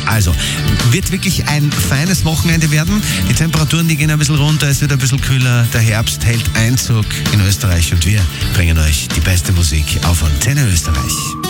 Also, wird wirklich ein feines Wochenende werden. Die Temperaturen, die gehen ein bisschen runter, es wird ein bisschen kühler. Der Herbst hält Einzug in Österreich und wir bringen euch die beste Musik auf Antenne Österreich.